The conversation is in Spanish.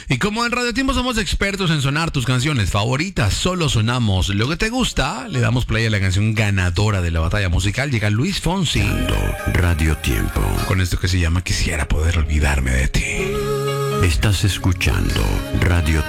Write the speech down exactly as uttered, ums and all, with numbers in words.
Y como en Radio Tiempo somos expertos en sonar tus canciones favoritas, solo sonamos lo que te gusta, le damos play a la canción ganadora de la batalla musical. Llega Luis Fonsi. Radio Tiempo. Con esto que se llama Quisiera poder olvidarme de ti. Estás escuchando Radio